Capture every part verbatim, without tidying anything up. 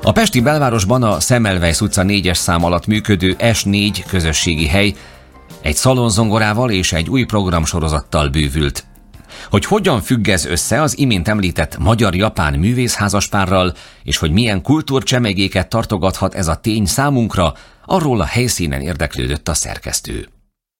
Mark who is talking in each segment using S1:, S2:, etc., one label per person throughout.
S1: A pesti belvárosban a Semmelweis utca négyes szám alatt működő es négy közösségi hely egy szalonzongorával és egy új programsorozattal bővült. Hogy hogyan függ ez össze az imént említett magyar-japán művészházaspárral, és hogy milyen kultúrcsemegéket tartogathat ez a tény számunkra, arról a helyszínen érdeklődött a szerkesztő.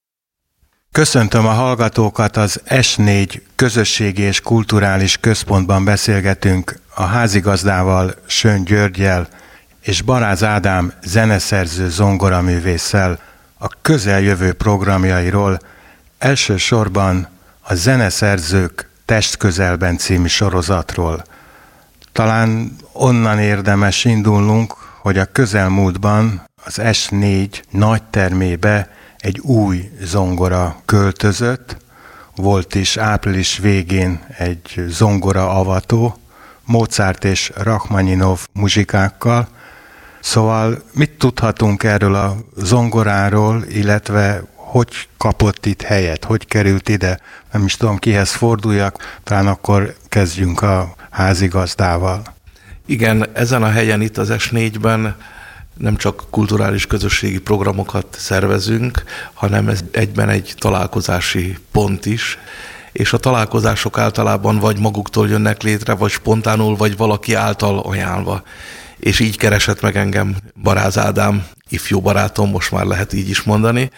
S2: Köszöntöm a hallgatókat, az es négy közösségi és kulturális központban beszélgetünk a házigazdával, Schön Györggyel és Baráz Ádám zeneszerző zongoraművésszel a közeljövő programjairól, elsősorban a Zeneszerzők Testközelben című sorozatról. Talán onnan érdemes indulnunk, hogy a közelmúltban az es négy nagy termébe egy új zongora költözött, volt is április végén egy zongora avató, Mozart és Rachmaninov muzsikákkal. Szóval mit tudhatunk erről a zongoráról, illetve hogy kapott itt helyet, hogy került ide? Nem is tudom, kihez forduljak, talán akkor kezdjünk a házigazdával.
S3: Igen, ezen a helyen itt az es négyben nem csak kulturális közösségi programokat szervezünk, hanem ez egyben egy találkozási pont is, és a találkozások általában vagy maguktól jönnek létre, vagy spontánul, vagy valaki által ajánlva. És így keresett meg engem Baráz Ádám, ifjú barátom, most már lehet így is mondani,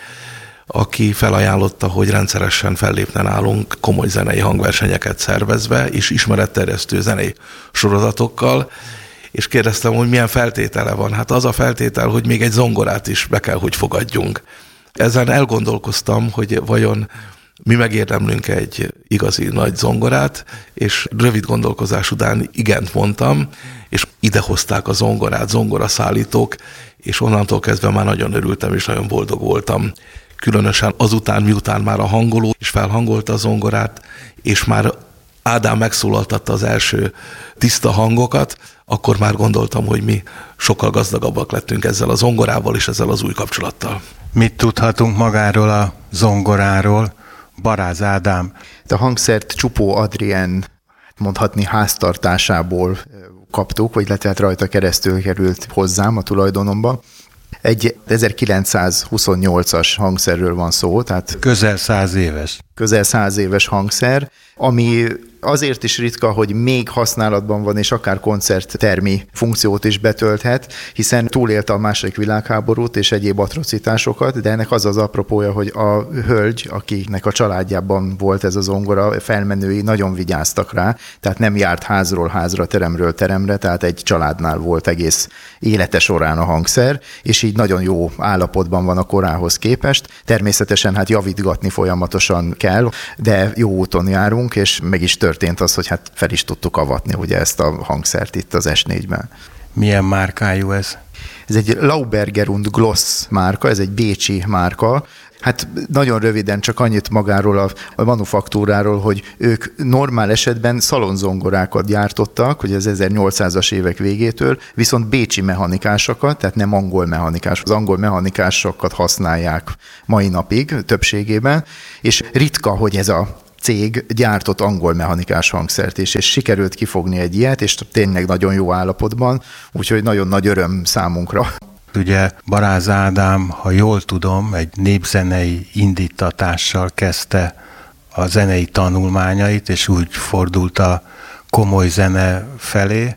S3: aki felajánlotta, hogy rendszeresen fellépne nálunk komoly zenei hangversenyeket szervezve, és ismeretterjesztő zenei sorozatokkal, és kérdeztem, hogy milyen feltétele van. Hát az a feltétel, hogy még egy zongorát is be kell, hogy fogadjunk. Ezen elgondolkoztam, hogy vajon mi megérdemlünk egy igazi nagy zongorát, és rövid gondolkozás után igent mondtam, és idehozták a zongorát, zongoraszállítók, és onnantól kezdve már nagyon örültem, és nagyon boldog voltam. Különösen azután, miután már a hangoló is felhangolta a zongorát, és már Ádám megszólaltatta az első tiszta hangokat, akkor már gondoltam, hogy mi sokkal gazdagabbak lettünk ezzel a zongorával és ezzel az új kapcsolattal.
S2: Mit tudhatunk magáról a zongoráról, Baráz Ádám?
S4: A hangszert Csupó Adrien, mondhatni háztartásából kaptuk, vagy illetve rajta keresztül került hozzám a tulajdonomba. Egy ezerkilencszázhuszonnyolcas hangszerről van szó, tehát
S2: közel száz éves.
S4: Közel száz éves hangszer, ami azért is ritka, hogy még használatban van, és akár koncerttermi funkciót is betölthet, hiszen túlélte a második világháborút és egyéb atrocitásokat, de ennek az az apropója, hogy a hölgy, akinek a családjában volt ez a zongora, felmenői nagyon vigyáztak rá, tehát nem járt házról házra, teremről teremre, tehát egy családnál volt egész élete során a hangszer, és így nagyon jó állapotban van a korához képest. Természetesen hát javítgatni folyamatosan kell, de jó úton járunk, és meg is történt az, hogy hát fel is tudtuk avatni ugye ezt a hangszert itt az es négyben.
S2: Milyen márkájú ez?
S4: Ez egy Lauberger und Gloss márka, ez egy bécsi márka. Hát nagyon röviden csak annyit magáról a, a manufaktúráról, hogy ők normál esetben szalonzongorákat gyártottak, hogy az ezernyolcszázas évek végétől, viszont bécsi mechanikásokat, tehát nem angol mechanikás. Az angol mechanikásokat használják mai napig többségében, és ritka, hogy ez a cég gyártott angol mechanikás hangszert is, és sikerült kifogni egy ilyet, és tényleg nagyon jó állapotban, úgyhogy nagyon nagy öröm számunkra.
S2: Ugye Baráz Ádám, ha jól tudom, egy népzenei indítatással kezdte a zenei tanulmányait, és úgy fordult a komoly zene felé.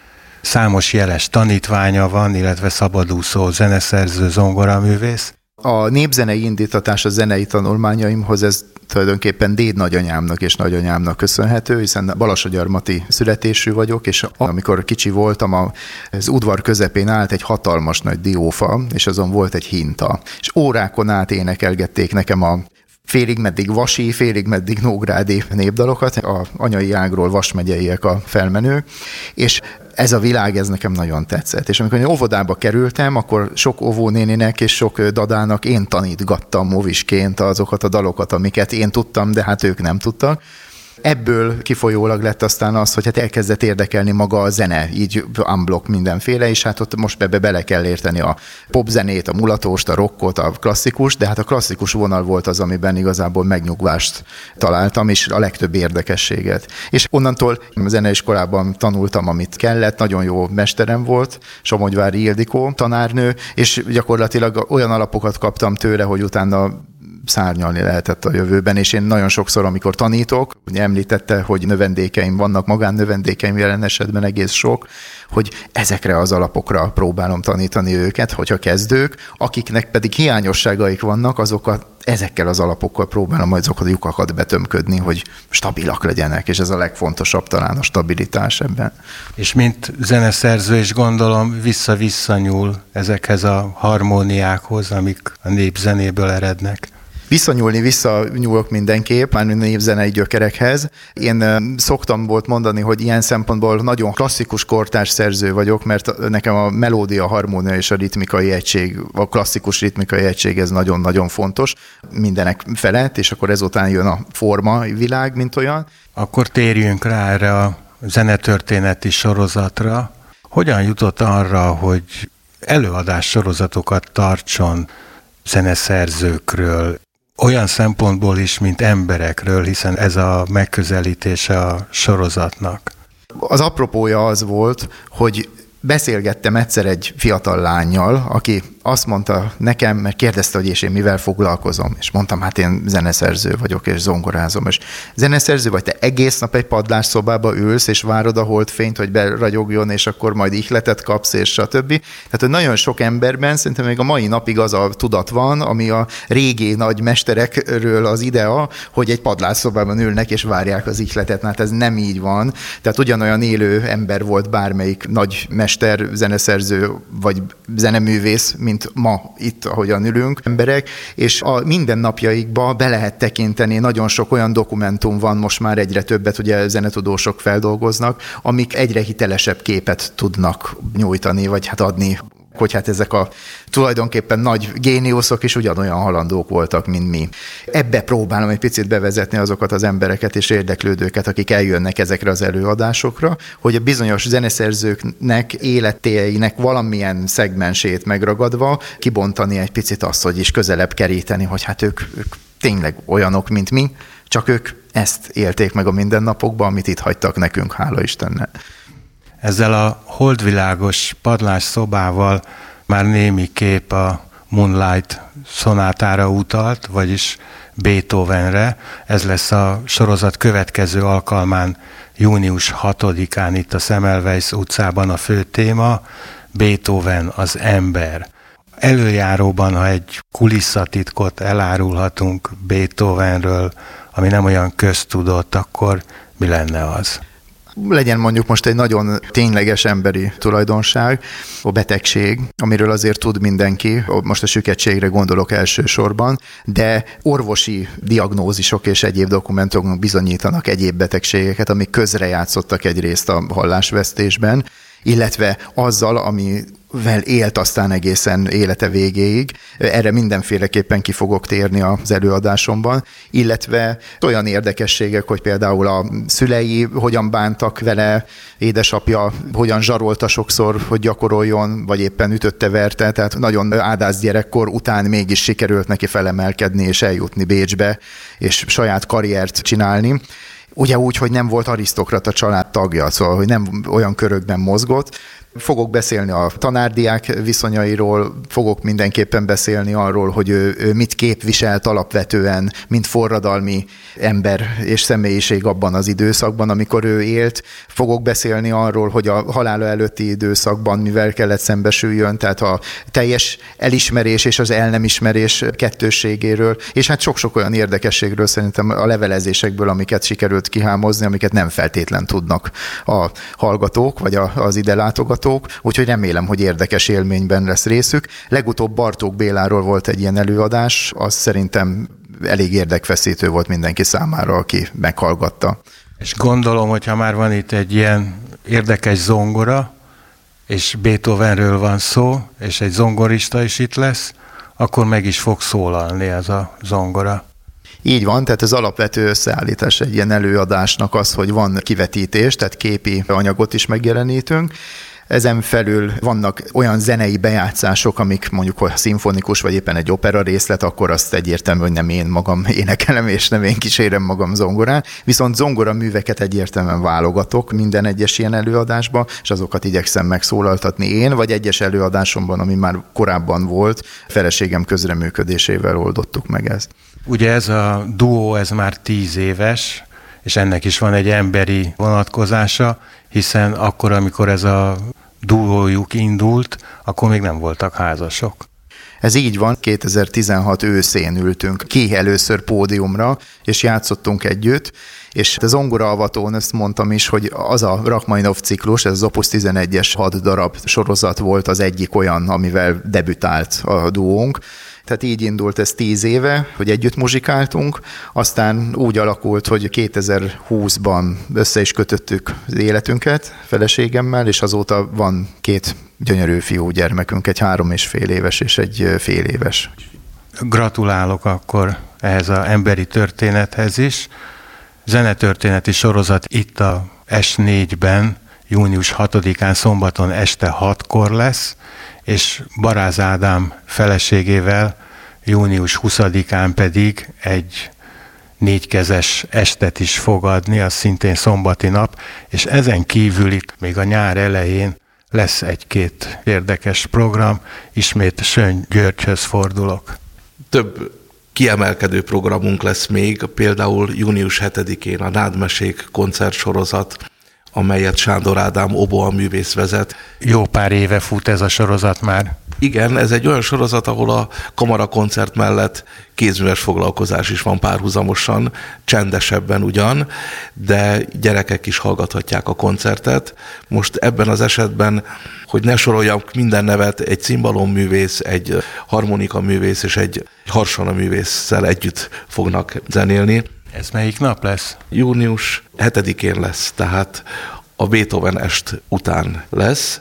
S2: Számos jeles tanítványa van, illetve szabadúszó zeneszerző, zongoraművész.
S4: A népzenei indítatás a zenei tanulmányaimhoz ez tulajdonképpen déd nagyanyámnak és nagyanyámnak köszönhető, hiszen balassagyarmati születésű vagyok, és amikor kicsi voltam, az udvar közepén állt egy hatalmas nagy diófa, és azon volt egy hinta. És órákon át énekelgették nekem a félig meddig vasi, félig meddig nógrádi népdalokat, a anyai ágról Vas megyeiek a felmenők, és ez a világ, ez nekem nagyon tetszett. És amikor én óvodába kerültem, akkor sok óvónéninek és sok dadának én tanítgattam movisként azokat a dalokat, amiket én tudtam, de hát ők nem tudtak. Ebből kifolyólag lett aztán az, hogy hát elkezdett érdekelni maga a zene, így unblock mindenféle, és hát ott most ebbe bele kell érteni a popzenét, a mulatóst, a rockot, a klasszikus, de hát a klasszikus vonal volt az, amiben igazából megnyugvást találtam, és a legtöbb érdekességet. És onnantól a zeneiskolában tanultam, amit kellett, nagyon jó mesterem volt, Somogyvári Ildikó tanárnő, és gyakorlatilag olyan alapokat kaptam tőle, hogy utána szárnyalni lehetett a jövőben, és én nagyon sokszor, amikor tanítok, ugye említette, hogy növendékeim vannak, magánnövendékeim jelen esetben egész sok, hogy ezekre az alapokra próbálom tanítani őket, hogyha kezdők, akiknek pedig hiányosságaik vannak, azokat ezekkel az alapokkal próbálom majd azokat a lyukakat betömködni, hogy stabilak legyenek, és ez a legfontosabb talán a stabilitás ebben.
S2: És mint zeneszerző is gondolom vissza-vissza nyúl ezekhez a harmóniákhoz, amik a népzenéből erednek.
S4: Visszanyúlni, visszanyúlok mindenképp, már minden népzenei gyökerekhez. Én szoktam volt mondani, hogy ilyen szempontból nagyon klasszikus kortárs szerző vagyok, mert nekem a melódia, a harmónia és a ritmikai egység, a klasszikus ritmikai egység, ez nagyon-nagyon fontos mindenek felett, és akkor ezután jön a forma világ, mint olyan.
S2: Akkor térjünk rá erre a zenetörténeti sorozatra. Hogyan jutott arra, hogy előadás sorozatokat tartson zeneszerzőkről, olyan szempontból is, mint emberekről, hiszen ez a megközelítése a sorozatnak?
S4: Az apropója az volt, hogy beszélgettem egyszer egy fiatal lánnyal, aki azt mondta nekem, mert kérdezte, hogy és én mivel foglalkozom, és mondtam, hát én zeneszerző vagyok, és zongorázom, és zeneszerző vagy, te egész nap egy padlásszobába ülsz, és várod a holdfényt, hogy beragyogjon, és akkor majd ihletet kapsz, és stb. Tehát, hogy nagyon sok emberben szerintem még a mai napig az a tudat van, ami a régi nagy mesterekről az idea, hogy egy padlásszobában ülnek, és várják az ihletet. Hát ez nem így van. Tehát ugyanolyan élő ember volt bármelyik nagy mester, zeneszerző, vagy zeneművész, mint ma itt, ahogyan ülünk emberek, és a mindennapjaikba be lehet tekinteni, nagyon sok olyan dokumentum van, most már egyre többet ugye zenetudósok feldolgoznak, amik egyre hitelesebb képet tudnak nyújtani, vagy hát adni, hogy hát ezek a tulajdonképpen nagy géniuszok is ugyanolyan halandók voltak, mint mi. Ebbe próbálom egy picit bevezetni azokat az embereket és érdeklődőket, akik eljönnek ezekre az előadásokra, hogy a bizonyos zeneszerzőknek életéinek valamilyen szegmensét megragadva kibontani egy picit azt, hogy is közelebb keríteni, hogy hát ők, ők tényleg olyanok, mint mi, csak ők ezt élték meg a mindennapokban, amit itt hagytak nekünk, hála Istennek.
S2: Ezzel a holdvilágos padlás szobával már némi kép a Moonlight szonátára utalt, vagyis Beethovenre. Ez lesz a sorozat következő alkalmán, június hatodikán itt a Semmelweis utcában a fő téma, Beethoven az ember. Előjáróban, ha egy kulisszatitkot elárulhatunk Beethovenről, ami nem olyan köztudott, akkor mi lenne az?
S4: Legyen mondjuk most egy nagyon tényleges emberi tulajdonság, a betegség, amiről azért tud mindenki, most a süketségre gondolok elsősorban, de orvosi diagnózisok és egyéb dokumentumok bizonyítanak egyéb betegségeket, amik közrejátszottak egyrészt a hallásvesztésben, illetve azzal, amivel élt aztán egészen élete végéig. Erre mindenféleképpen ki fogok térni az előadásomban, illetve olyan érdekességek, hogy például a szülei hogyan bántak vele, édesapja hogyan zsarolta sokszor, hogy gyakoroljon, vagy éppen ütötte-verte, tehát nagyon ádász gyerekkor után mégis sikerült neki felemelkedni és eljutni Bécsbe, és saját karriert csinálni. Ugye úgy, hogy nem volt arisztokrata család tagja, szóval, hogy nem olyan körökben mozgott. Fogok beszélni a tanárdiák viszonyairól, fogok mindenképpen beszélni arról, hogy ő, ő mit képviselt alapvetően, mint forradalmi ember és személyiség abban az időszakban, amikor ő élt. Fogok beszélni arról, hogy a halála előtti időszakban mivel kellett szembesüljön, tehát a teljes elismerés és az el nem ismerés kettősségéről, és hát sok-sok olyan érdekességről szerintem a levelezésekből, amiket sikerült kihámozni, amiket nem feltétlen tudnak a hallgatók, vagy a, az ide látogatók. Úgyhogy remélem, hogy érdekes élményben lesz részük. Legutóbb Bartók Béláról volt egy ilyen előadás, az szerintem elég érdekfeszítő volt mindenki számára, aki meghallgatta.
S2: És gondolom, hogyha már van itt egy ilyen érdekes zongora, és Beethovenről van szó, és egy zongorista is itt lesz, akkor meg is fog szólalni ez a zongora.
S4: Így van, tehát az alapvető összeállítás egy ilyen előadásnak az, hogy van kivetítés, tehát képi anyagot is megjelenítünk. Ezen felül vannak olyan zenei bejátszások, amik mondjuk, ha szimfonikus vagy éppen egy opera részlet, akkor azt egyértelmű, hogy nem én magam énekelem, és nem én kísérem magam zongorán. Viszont zongora műveket egyértelműen válogatok minden egyes ilyen előadásba, és azokat igyekszem megszólaltatni én, vagy egyes előadásomban, ami már korábban volt, feleségem közreműködésével oldottuk meg ezt.
S2: Ugye ez a duó, ez már tíz éves, és ennek is van egy emberi vonatkozása, hiszen akkor, amikor ez a duójuk indult, akkor még nem voltak házasok.
S4: Ez így van, kétezer-tizenhat őszén ültünk ki először pódiumra, és játszottunk együtt, és a zongoraalvatón ezt mondtam is, hogy az a Rachmaninov ciklus, ez az Opus tizenegyes hat darab sorozat volt az egyik olyan, amivel debütált a duónk. Tehát így indult ez tíz éve, hogy együtt muzsikáltunk, aztán úgy alakult, hogy kétezer-húszban össze is kötöttük az életünket feleségemmel, és azóta van két gyönyörű fiú gyermekünk, egy három és fél éves és egy fél éves.
S2: Gratulálok akkor ehhez az emberi történethez is. Zenetörténeti sorozat itt a es négyben június hatodikán szombaton este hatkor lesz, és Baráz Ádám feleségével június huszadikán pedig egy négykezes estet is fog adni, az szintén szombati nap, és ezen kívül itt még a nyár elején lesz egy-két érdekes program, ismét Söny Györgyhöz fordulok.
S3: Több kiemelkedő programunk lesz még, például június hetedikén a Nádmesék koncertsorozat, amelyet Sándor Ádám oboaművész vezet.
S2: Jó pár éve fut ez a sorozat már.
S3: Igen, ez egy olyan sorozat, ahol a kamarakoncert mellett kézműves foglalkozás is van párhuzamosan, csendesebben ugyan, de gyerekek is hallgathatják a koncertet. Most ebben az esetben, hogy ne soroljak minden nevet, egy cimbalom-művész, egy harmonika-művész és egy harsona-művésszel együtt fognak zenélni.
S2: Ez melyik nap lesz?
S3: június hetedikén lesz, tehát a Beethoven est után lesz,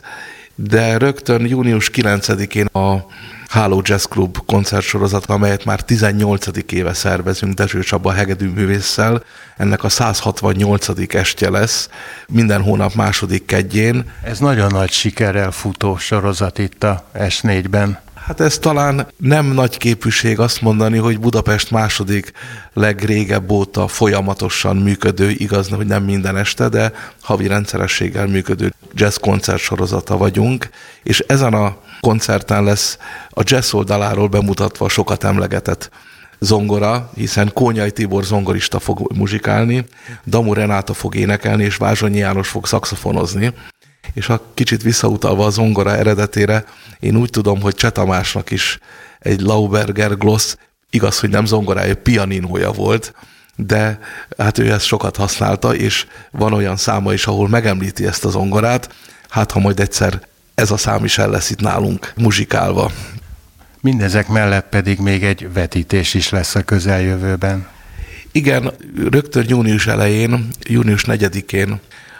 S3: de rögtön június kilencedikén a Háló Jazz Club koncertsorozat, amelyet már tizennyolcadik éve szervezünk Dezső Csaba hegedűművésszel. Ennek a száz hatvannyolcadik estje lesz, minden hónap második kedjén.
S2: Ez nagyon nagy sikerrel futó sorozat itt a es négyben.
S3: Hát ez talán nem nagy képűség azt mondani, hogy Budapest második legrégebb óta folyamatosan működő, igaz, hogy nem minden este, de havi rendszerességgel működő jazz koncert sorozata vagyunk, és ezen a koncerten lesz a jazz oldaláról bemutatva sokat emlegetett zongora, hiszen Kónyai Tibor zongorista fog muzsikálni, Damu Renáta fog énekelni, és Vázsonyi János fog szaxofonozni. És ha kicsit visszautalva a zongora eredetére, én úgy tudom, hogy Cseh Tamásnak is egy Lauberger Gloss, igaz, hogy nem zongorája, pianinója volt, de hát ő ezt sokat használta, és van olyan száma is, ahol megemlíti ezt a zongorát, hát ha majd egyszer ez a szám is el lesz itt nálunk muzsikálva.
S2: Mindezek mellett pedig még egy vetítés is lesz a közeljövőben.
S3: Igen, rögtön június elején, június negyedikén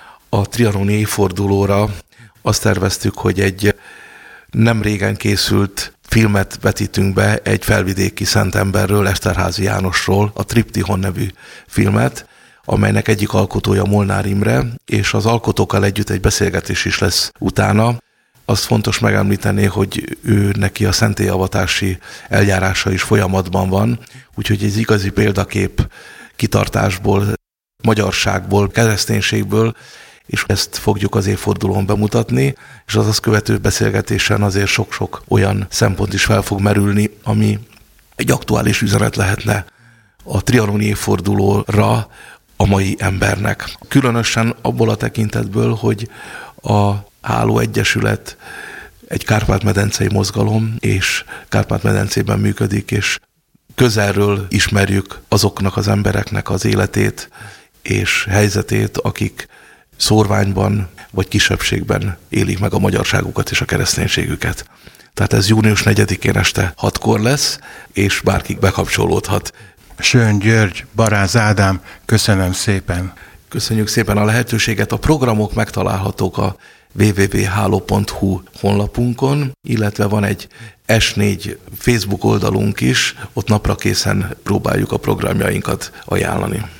S3: a trianoni évfordulóra azt terveztük, hogy egy nem régen készült filmet vetítünk be egy felvidéki szentemberről, Eszterházy Jánosról, a Triptihon nevű filmet, amelynek egyik alkotója Molnár Imre, és az alkotókkal együtt egy beszélgetés is lesz utána. Azt fontos megemlíteni, hogy ő neki a szentélyavatási eljárása is folyamatban van, úgyhogy egy igazi példakép kitartásból, magyarságból, kereszténységből, és ezt fogjuk az évfordulón bemutatni, és az azt követő beszélgetésen azért sok-sok olyan szempont is fel fog merülni, ami egy aktuális üzenet lehetne a trianoni évfordulóra a mai embernek. Különösen abból a tekintetből, hogy a Háló Egyesület egy Kárpát-medencei mozgalom, és Kárpát-medencében működik, és közelről ismerjük azoknak az embereknek az életét és helyzetét, akik szórványban vagy kisebbségben élik meg a magyarságukat és a kereszténységüket. Tehát ez június negyedikén este hatkor lesz, és bárki bekapcsolódhat.
S2: Söny György, Baráz Ádám, köszönöm szépen.
S3: Köszönjük szépen a lehetőséget. A programok megtalálhatók a double-u double-u double-u pont háló pont hu honlapunkon, illetve van egy es négy Facebook oldalunk is, ott napra készen próbáljuk a programjainkat ajánlani.